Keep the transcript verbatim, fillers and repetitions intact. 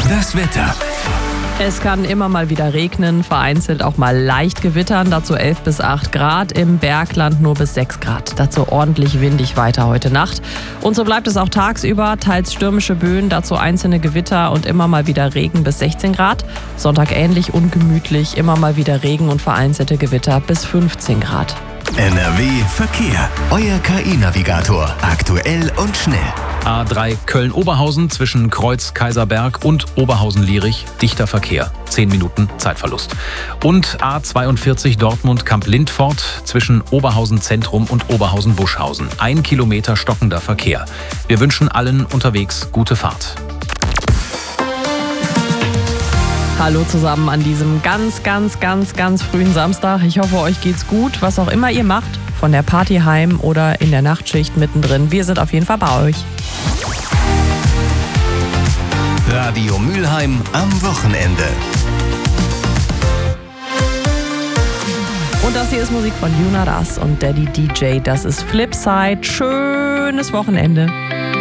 Das Wetter. Es kann immer mal wieder regnen, vereinzelt auch mal leicht gewittern, dazu elf bis acht Grad, im Bergland nur bis sechs Grad. Dazu ordentlich windig weiter heute Nacht. Und so bleibt es auch tagsüber, teils stürmische Böen, dazu einzelne Gewitter und immer mal wieder Regen bis sechzehn Grad. Sonntag ähnlich ungemütlich, immer mal wieder Regen und vereinzelte Gewitter bis fünfzehn Grad. N R W Verkehr. Euer K I-Navigator. Aktuell und schnell. A drei Köln-Oberhausen zwischen Kreuz-Kaiserberg und Oberhausen-Lierich. Dichter Verkehr. zehn Minuten Zeitverlust. Und A zweiundvierzig Dortmund-Kamp-Lindfort zwischen Oberhausen-Zentrum und Oberhausen-Buschhausen. Ein Kilometer stockender Verkehr. Wir wünschen allen unterwegs gute Fahrt. Hallo zusammen an diesem ganz, ganz, ganz, ganz frühen Samstag. Ich hoffe, euch geht's gut, was auch immer ihr macht. Von der Party heim oder in der Nachtschicht mittendrin. Wir sind auf jeden Fall bei euch. Radio Mülheim am Wochenende. Und das hier ist Musik von Jonas und Daddy D J. Das ist Flipside. Schönes Wochenende.